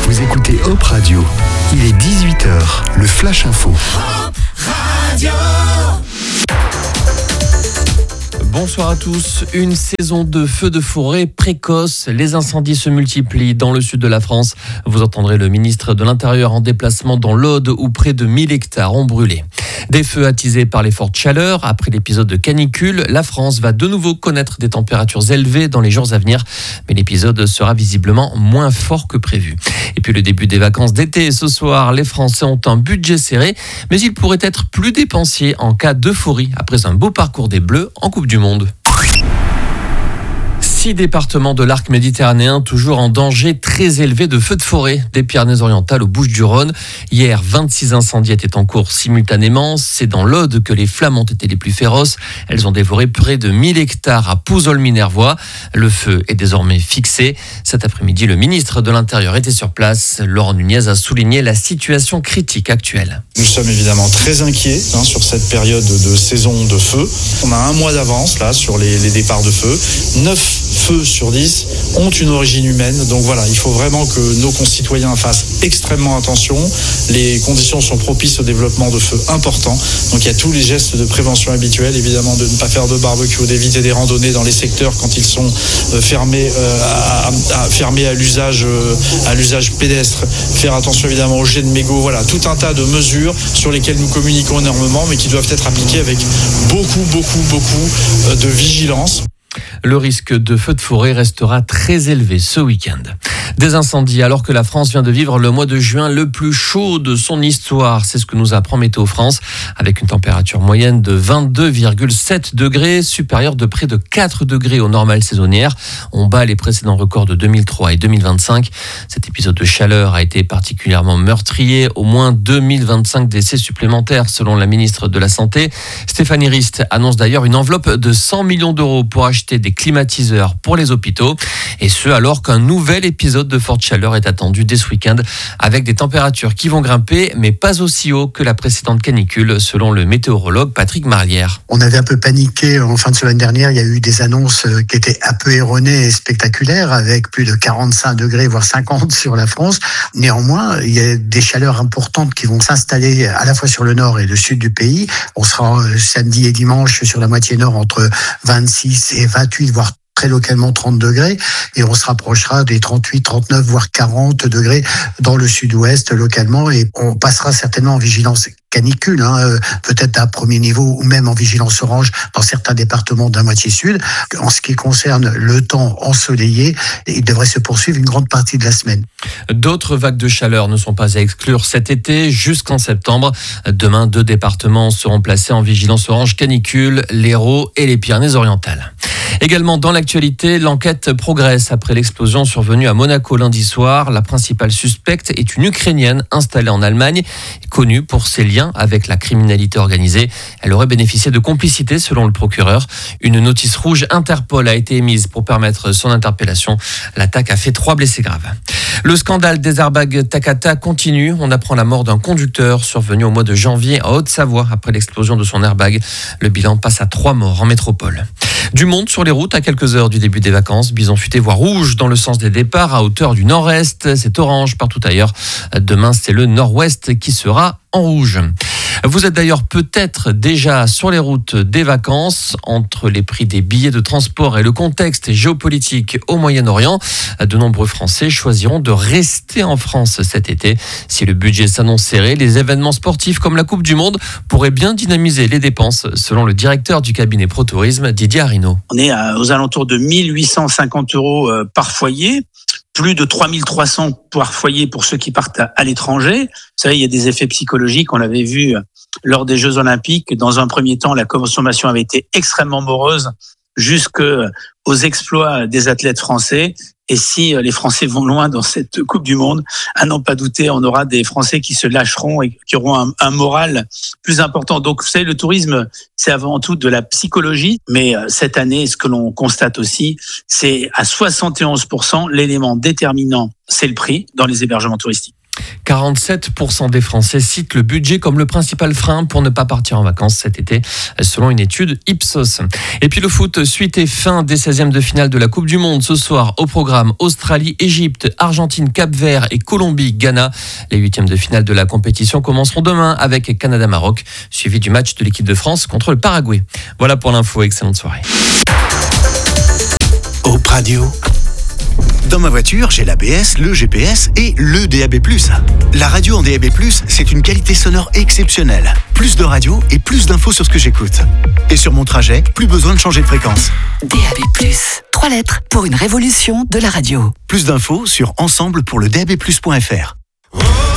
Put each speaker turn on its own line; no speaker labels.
Vous écoutez Hop Radio. Il est 18h, le Flash Info.
Hop Radio.
Bonsoir à tous. Une saison de feux de forêt précoce. Les incendies se multiplient dans le sud de la France. Vous entendrez le ministre de l'Intérieur en déplacement dans l'Aude où près de 1000 hectares ont brûlé. Des feux attisés par les fortes chaleurs. Après l'épisode de canicule, la France va de nouveau connaître des températures élevées dans les jours à venir. Mais l'épisode sera visiblement moins fort que prévu. Et puis le début des vacances d'été. Ce soir, les Français ont un budget serré, mais ils pourraient être plus dépensiers en cas d'euphorie après un beau parcours des Bleus en Coupe du Monde. 6 départements de l'arc méditerranéen toujours en danger très élevé de feux de forêt, des Pyrénées-Orientales aux Bouches-du-Rhône. Hier, 26 incendies étaient en cours simultanément. C'est dans l'Aude que les flammes ont été les plus féroces. Elles ont dévoré près de 1000 hectares à Pouzolles-Minervois. Le feu est désormais fixé. Cet après-midi, le ministre de l'Intérieur était sur place. Laurent Nunez a souligné la situation critique actuelle.
Nous sommes évidemment très inquiets sur cette période de saison de feu. On a un mois d'avance là sur les départs de feu. 9 feux sur 10 ont une origine humaine. Donc voilà, il faut vraiment que nos concitoyens fassent extrêmement attention. Les conditions sont propices au développement de feux importants. Donc il y a tous les gestes de prévention habituels, évidemment de ne pas faire de barbecue, d'éviter des randonnées dans les secteurs quand ils sont fermés à l'usage pédestre. Faire attention évidemment aux jets de mégots. Voilà, tout un tas de mesures sur lesquelles nous communiquons énormément, mais qui doivent être appliquées avec beaucoup de vigilance.
Le risque de feu de forêt restera très élevé ce week-end. Des incendies alors que la France vient de vivre le mois de juin le plus chaud de son histoire. C'est ce que nous apprend Météo France avec une température moyenne de 22,7 degrés, supérieure de près de 4 degrés aux normales saisonnières. On bat les précédents records de 2003 et 2025. Cet épisode de chaleur a été particulièrement meurtrier. Au moins 2025 décès supplémentaires selon la ministre de la Santé. Stéphanie Rist annonce d'ailleurs une enveloppe de 100 millions d'euros pour acheter des climatiseurs pour les hôpitaux. Et ce alors qu'un nouvel épisode de forte chaleur est attendu dès ce week-end avec des températures qui vont grimper mais pas aussi haut que la précédente canicule selon le météorologue Patrick Marlière.
On avait un peu paniqué en fin de semaine dernière, il y a eu des annonces qui étaient un peu erronées et spectaculaires avec plus de 45 degrés voire 50 sur la France. Néanmoins, il y a des chaleurs importantes qui vont s'installer à la fois sur le nord et le sud du pays. On sera samedi et dimanche sur la moitié nord entre 26 et 28 voire très localement 30 degrés et on se rapprochera des 38, 39 voire 40 degrés dans le sud-ouest localement et on passera certainement en vigilance canicule, peut-être à premier niveau ou même en vigilance orange dans certains départements de la moitié sud. En ce qui concerne le temps ensoleillé, il devrait se poursuivre une grande partie de la semaine.
D'autres vagues de chaleur ne sont pas à exclure cet été jusqu'en septembre. Demain, 2 départements seront placés en vigilance orange canicule, l'Hérault et les Pyrénées-Orientales. Également dans l'actualité, l'enquête progresse après l'explosion survenue à Monaco lundi soir. La principale suspecte est une Ukrainienne installée en Allemagne, connue pour ses liens avec la criminalité organisée. Elle aurait bénéficié de complicité selon le procureur. Une notice rouge Interpol a été émise pour permettre son interpellation. L'attaque a fait 3 blessés graves. Le scandale des airbags Takata continue. On apprend la mort d'un conducteur survenu au mois de janvier en Haute-Savoie après l'explosion de son airbag. Le bilan passe à 3 morts en métropole. Du monde sur les routes à quelques heures du début des vacances. Bison futé voire rouge dans le sens des départs à hauteur du nord-est. C'est orange partout ailleurs. Demain, c'est le nord-ouest qui sera en rouge. Vous êtes d'ailleurs peut-être déjà sur les routes des vacances. Entre les prix des billets de transport et le contexte géopolitique au Moyen-Orient, de nombreux Français choisiront de rester en France cet été. Si le budget s'annonce serré, les événements sportifs comme la Coupe du Monde pourraient bien dynamiser les dépenses, selon le directeur du cabinet ProTourisme, Didier Arinaud.
On est aux alentours de 1 850 € par foyer. Plus de 3 300 par foyer pour ceux qui partent à l'étranger. Vous savez, il y a des effets psychologiques. On l'avait vu lors des Jeux Olympiques. Dans un premier temps, la consommation avait été extrêmement morose jusqu'aux exploits des athlètes français. Et si les Français vont loin dans cette Coupe du Monde, à n'en pas douter, on aura des Français qui se lâcheront et qui auront un moral plus important. Donc, vous savez, le tourisme, c'est avant tout de la psychologie. Mais cette année, ce que l'on constate aussi, c'est à 71% l'élément déterminant, c'est le prix dans les hébergements touristiques.
47% des Français citent le budget comme le principal frein pour ne pas partir en vacances cet été, selon une étude Ipsos. Et puis le foot, suite et fin des 16e de finale de la Coupe du Monde. Ce soir, au programme Australie, Égypte, Argentine, Cap-Vert et Colombie, Ghana. Les 8e de finale de la compétition commenceront demain avec Canada-Maroc, suivi du match de l'équipe de France contre le Paraguay. Voilà pour l'info, excellente soirée.
Au Radio. Dans ma voiture, j'ai l'ABS, le GPS et le DAB+. La radio en DAB+, c'est une qualité sonore exceptionnelle. Plus de radio et plus d'infos sur ce que j'écoute. Et sur mon trajet, plus besoin de changer de fréquence.
DAB+, 3 lettres pour une révolution de la radio.
Plus d'infos sur ensemble pour le DAB+.fr.